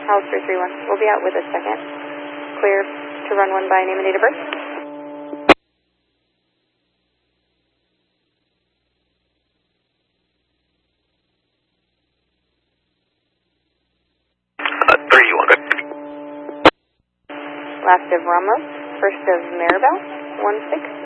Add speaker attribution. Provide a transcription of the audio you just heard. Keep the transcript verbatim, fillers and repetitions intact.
Speaker 1: House three three one. We'll be out with a second. Clear to run one by name and date of birth.
Speaker 2: Uh, thirty-one, good.
Speaker 1: Last of Ramos, first of Maribel, one six.